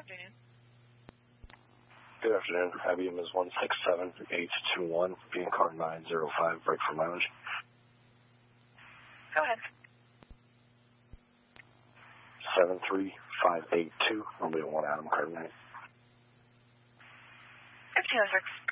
afternoon. Good afternoon. IBM is 167821, being car 905, break for mileage. Go ahead. 73582, Romeo 1 Adam, car 9. 1506.